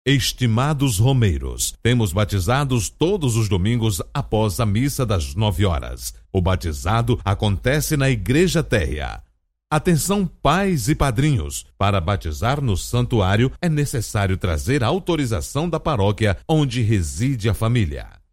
Estimados romeiros, temos batizados todos os domingos após a missa das 9 horas. O batizado acontece na Igreja Térrea. Atenção, pais e padrinhos! Para batizar no santuário é necessário trazer a autorização da paróquia onde reside a família.